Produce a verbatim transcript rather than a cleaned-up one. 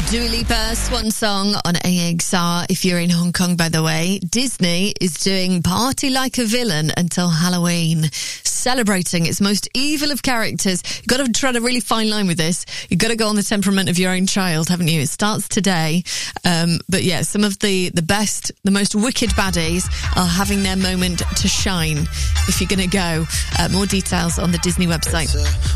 Dua Lipa, Swan Song on A X R. If you're in Hong Kong, by the way, Disney is doing Party Like a Villain until Halloween, celebrating its most evil of characters. You've got to tread a really fine line with this. You've got to go on the temperament of your own child, haven't you? It starts today. Um, but yeah, some of the, the best, the most wicked baddies are having their moment to shine. If you're going to go, uh, more details on the Disney website.